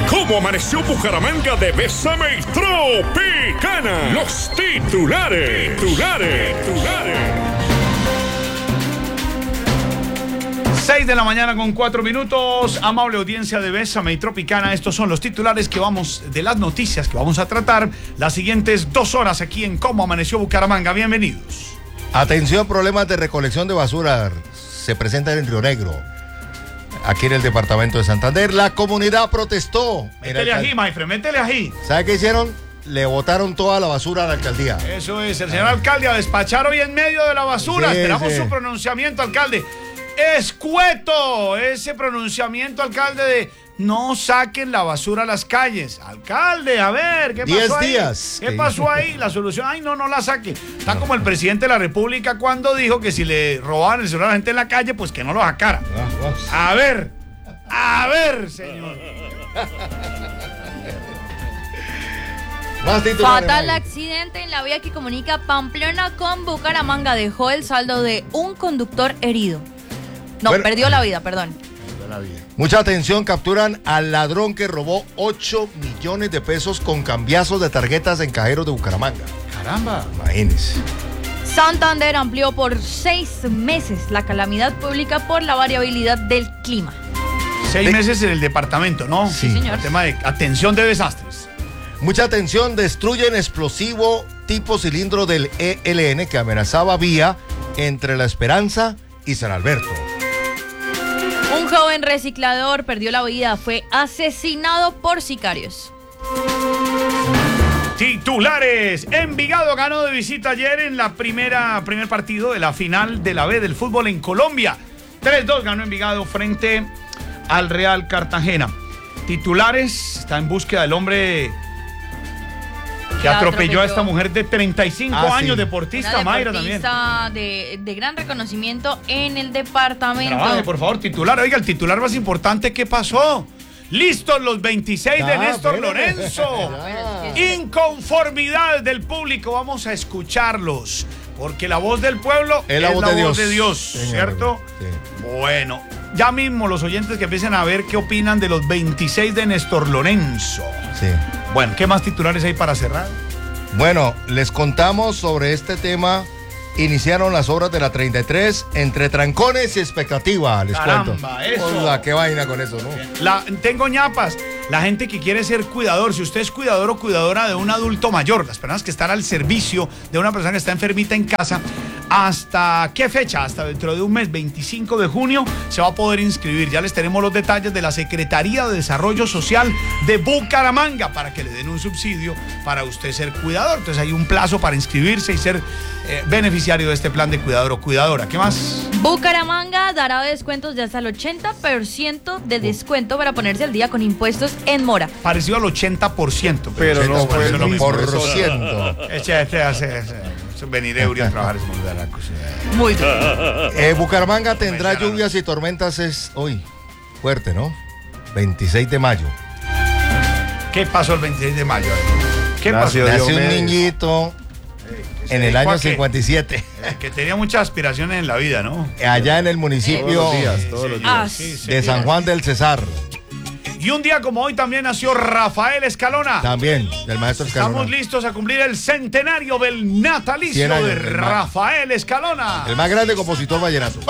¿Cómo amaneció Bucaramanga de Bésame y Tropicana? Los titulares. 6 de la mañana con 4 minutos. Amable audiencia de Bésame y Tropicana, estos son los titulares de las noticias que vamos a tratar las siguientes 2 horas aquí en Cómo Amaneció Bucaramanga. Bienvenidos. Atención, problemas de recolección de basura se presentan en Río Negro, aquí en el departamento de Santander. La comunidad protestó. Métele ají, maestro, métele ají. ¿Sabe qué hicieron? Le botaron toda la basura a la alcaldía. Eso es, el señor alcalde a despachar hoy en medio de la basura. Sí, Esperamos sí. su pronunciamiento, alcalde. Escueto ese pronunciamiento, alcalde, de no saquen la basura a las calles. Alcalde, a ver, ¿qué pasó 10 ahí? días. ¿Qué pasó ahí? La solución, no la saque. Está como el presidente de la República cuando dijo que si le robaban el celular a la gente en la calle, pues que no lo sacara. A ver, señor. Más titulares. Fatal accidente en la vía que comunica Pamplona con Bucaramanga dejó el saldo de un conductor herido. No, Bueno, perdió la vida, perdón. Mucha atención, capturan al ladrón que robó 8 millones de pesos con cambiazos de tarjetas en cajeros de Bucaramanga. Caramba. Imagínense. Santander amplió por 6 meses la calamidad pública por la variabilidad del clima. 6 meses en el departamento, ¿no? Sí, señor. El tema de atención de desastres. Mucha atención, destruyen explosivo tipo cilindro del ELN que amenazaba vía entre La Esperanza y San Alberto. Un joven reciclador perdió la vida, fue asesinado por sicarios. Titulares. Envigado ganó de visita ayer en la primer partido de la final de la B del fútbol en Colombia. 3-2 ganó Envigado frente al Real Cartagena. Titulares. Está en búsqueda del hombre que atropelló a esta mujer de 35 años, sí. deportista, Mayra también. De gran reconocimiento en el departamento. Trabaje, por favor, titular. Oiga, el titular más importante, ¿qué pasó? Listos los 26 de Néstor Lorenzo. Inconformidad del público, vamos a escucharlos. Porque la voz del pueblo Es la voz de Dios. ¿Cierto? Sí. Bueno, ya mismo los oyentes que empiecen a ver qué opinan de los 26 de Néstor Lorenzo. Sí. Bueno, ¿qué más titulares hay para cerrar? Bueno, les contamos sobre este tema. Iniciaron las obras de la 33 entre trancones y expectativa, les Caramba, cuento. eso. Oiga, qué vaina con eso, ¿no? Tengo ñapas. La gente que quiere ser cuidador, si usted es cuidador o cuidadora de un adulto mayor, las personas que están al servicio de una persona que está enfermita en casa, ¿hasta qué fecha? Hasta dentro de un mes, 25 de junio, se va a poder inscribir. Ya les tenemos los detalles de la Secretaría de Desarrollo Social de Bucaramanga para que le den un subsidio para usted ser cuidador. Entonces hay un plazo para inscribirse y ser beneficiario de este plan de cuidador o cuidadora. ¿Qué más? Bucaramanga dará descuentos de hasta el 80% de descuento para ponerse al día con impuestos en mora. Parecido al 80%, Pero no fue lo mismo. por ciento. Es venir ebrio a trabajar, es muy de la cosa. Muy bien. Bucaramanga tendrá lluvias y tormentas hoy. Fuerte, ¿no? 26 de mayo. ¿Qué pasó el 26 de mayo? ¿Qué Nació pasó? Nació un Diomedes. niñito en el año 57. Que tenía muchas aspiraciones en la vida, ¿no? Allá en el municipio Todos los días. Ah, de San Juan del Cesar. Y un día como hoy también nació Rafael Escalona. También, del maestro Escalona. Estamos listos a cumplir el centenario del natalicio 100 años de del Rafael Escalona. El más grande compositor vallenato.